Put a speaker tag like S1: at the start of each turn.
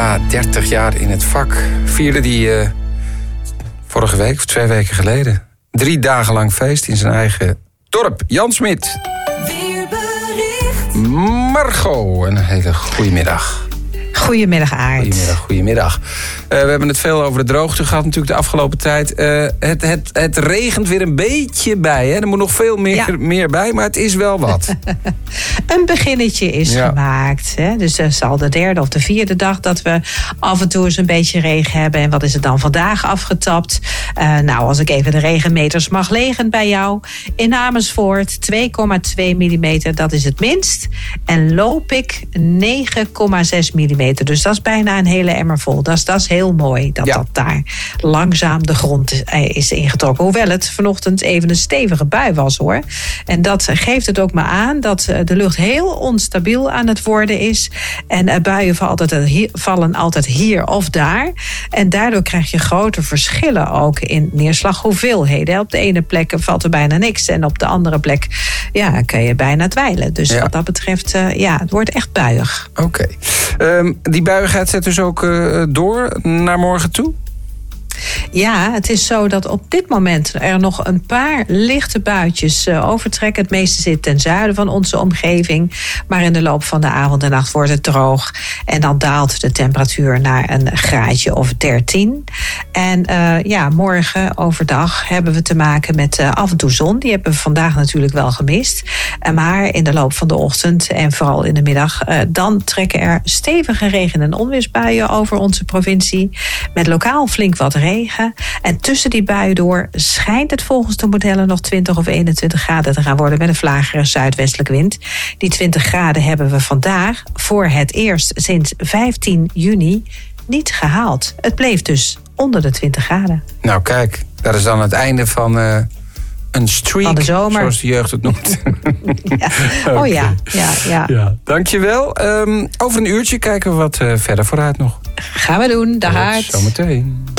S1: Ja, 30 jaar in het vak. Vierde die vorige week of 2 weken geleden. 3 dagen lang feest in zijn eigen dorp. Jan Smit. Weerbericht. Margot, een hele goede middag.
S2: Goedemiddag, Aart.
S1: Goedemiddag. We hebben het veel over de droogte gehad natuurlijk de afgelopen tijd. Het regent weer een beetje bij. Hè? Er moet nog veel meer bij, maar het is wel wat.
S2: Een beginnetje is gemaakt. Hè? Dus dat is al de 3e of de 4e dag dat we af en toe eens een beetje regen hebben. En wat is het dan vandaag afgetapt? Als ik even de regenmeters mag legen bij jou. In Amersfoort 2,2 millimeter, dat is het minst. En Lopik 9,6 millimeter. Dus dat is bijna een hele emmer vol. Dat is heel mooi dat daar langzaam de grond is ingetrokken. Hoewel het vanochtend even een stevige bui was, hoor. En dat geeft het ook maar aan dat de lucht heel onstabiel aan het worden is. En buien vallen altijd hier of daar. En daardoor krijg je grote verschillen ook in neerslaghoeveelheden. Op de ene plek valt er bijna niks. En op de andere plek kun je bijna dweilen. Dus wat dat betreft, het wordt echt buiig.
S1: Oké. Die buigheid zet dus ook door naar morgen toe?
S2: Ja, het is zo dat op dit moment er nog een paar lichte buitjes overtrekken. Het meeste zit ten zuiden van onze omgeving. Maar in de loop van de avond en nacht wordt het droog. En dan daalt de temperatuur naar een graadje of 13. En morgen overdag hebben we te maken met af en toe zon. Die hebben we vandaag natuurlijk wel gemist. Maar in de loop van de ochtend en vooral in de middag, dan trekken er stevige regen- en onweersbuien over onze provincie. Met lokaal flink wat regen. En tussen die buien door schijnt het volgens de modellen nog 20 of 21 graden te gaan worden met een vlagere zuidwestelijke wind. Die 20 graden hebben we vandaag voor het eerst sinds 15 juni niet gehaald. Het bleef dus onder de 20 graden.
S1: Nou kijk, dat is dan het einde van een streak, van de zomer, zoals de jeugd het noemt. Ja. Dankjewel. Over een uurtje kijken we wat verder vooruit nog.
S2: Gaan we doen. Dag Aart.
S1: Zometeen.